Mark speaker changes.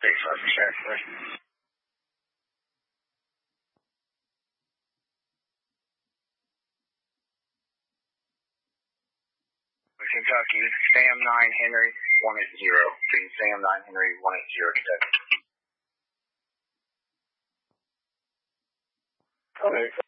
Speaker 1: Kentucky, Sam 9 Henry 180. Treating Sam 9 Henry 180 Kentucky. Okay.